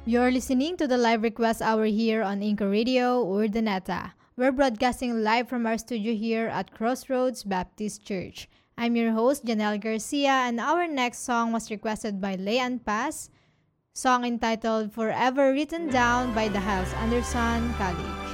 You're listening to the live request hour here on Inco Radio, Urdaneta. We're broadcasting live from our studio here at Crossroads Baptist Church. I'm your host, Janelle Garcia, and our next song was requested by Leanne Paz, song entitled Forever Written Down by the Hyles Anderson College.